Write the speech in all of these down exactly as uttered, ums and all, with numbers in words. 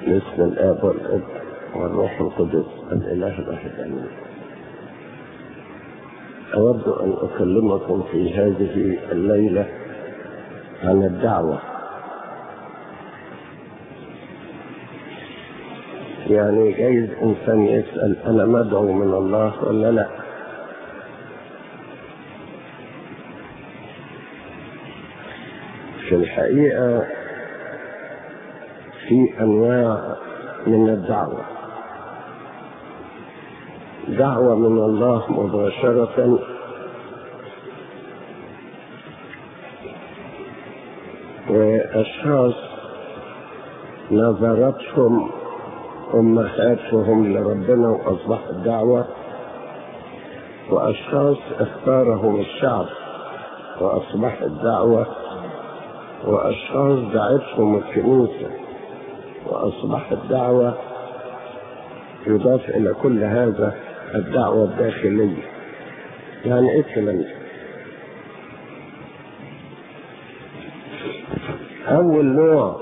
باسم الآب والابن والروح القدس الإله الواحد آمين. أود أن أكلمكم في هذه الليلة عن الدعوة. يعني جايز إنسان يسأل أنا مدعو من الله ولا لا؟ في الحقيقة في أنواع من الدعوة. دعوة من الله مباشرة، وأشخاص نظرتهم أمهاتهم لربنا وأصبحت دعوة، وأشخاص اختارهم الشعب وأصبحت دعوة، وأشخاص دعتهم الكنيسة وأصبحت دعوة. يضاف إلى كل هذا الدعوة الداخلية. يعني إيه الكلام ده؟ أول نوع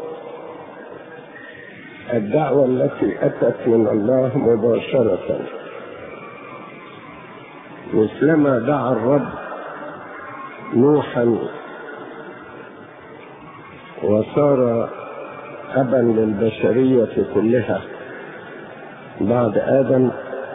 الدعوة التي أتت من الله مباشرة، مثلما دعا الرب نوحا وصار أبا للبشرية كلها بعد آدم،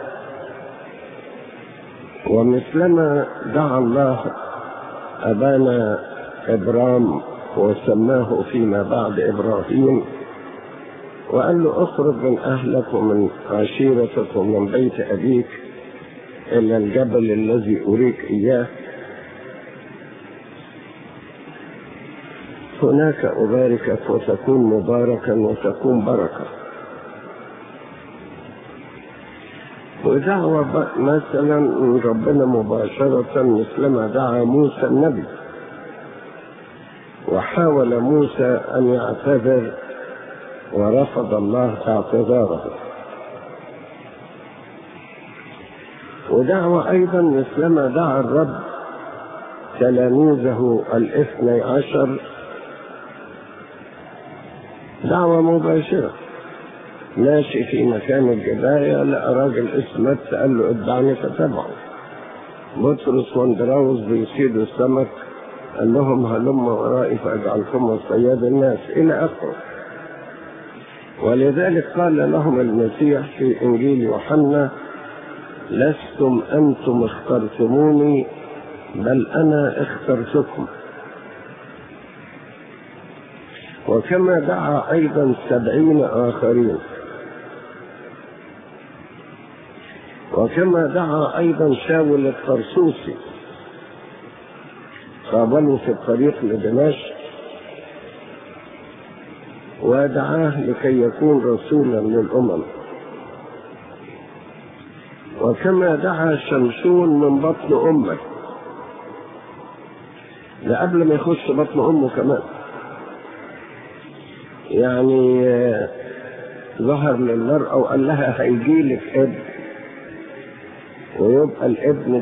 ومثلما دعا الله أبانا إبرام وسماه فيما بعد إبراهيم وقال له اخرج من أهلك ومن عشيرتك ومن بيت أبيك إلى الجبل الذي أريك إياه، هناك أباركك وتكون مباركا وتكون بركة. ودعوة مثلا من ربنا مباشرة مثلما دعا موسى النبي، وحاول موسى أن يعتذر ورفض الله اعتذاره. ودعوة أيضا مثلما دعا الرب تلاميذه الاثني عشر، دعوة مباشرة. ماشي في مكان الجباية لقى راجل اسمه متى قال له اتبعني فتبعه. بطرس واندراوس بيصيدوا السمك قال لهم هلم ورائي فاجعلكم صياد الناس الى اخره. ولذلك قال لهم المسيح في انجيل يوحنا لستم انتم اخترتموني بل انا اخترتكم. وكما دعا ايضا سبعين اخرين، وكما دعا ايضا شاول الطرسوسي قابله في الطريق لدمشق ودعاه لكي يكون رسولا للامم. وكما دعا شمشون من بطن امه، ده قبل ما يخش بطن امه كمان، يعني ظهر للمرأة وقال لها هيجيلك ابن ويبقى الابن